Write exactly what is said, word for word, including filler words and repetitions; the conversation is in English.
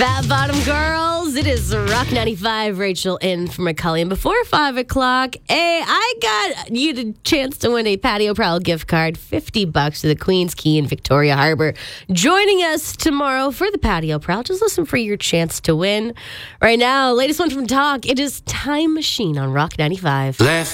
Fat Bottom Girls, it is Rock ninety-five, Rachel in for Macaulay. And before five o'clock, hey, I got you the chance to win a Patio Prowl gift card, fifty bucks to the Queen's Quay in Victoria Harbor. Joining us tomorrow for the Patio Prowl, just listen for your chance to win. Right now, latest one from Talk, it is Time Machine on Rock ninety-five. Left